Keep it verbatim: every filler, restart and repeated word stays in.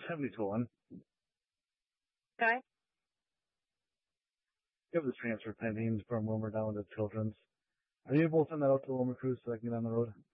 seventy to one. Okay. You have the transfer pending from Wilmer down to Children's. Are you able to send that out to the Wilmer crew so I can get on the road?